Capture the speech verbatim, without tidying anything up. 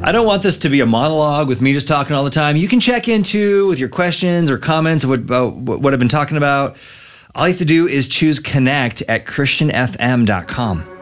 I don't want this to be a monologue with me just talking all the time. You can check in too with your questions or comments of what, about what I've been talking about. All you have to do is choose connect at christian f m dot com.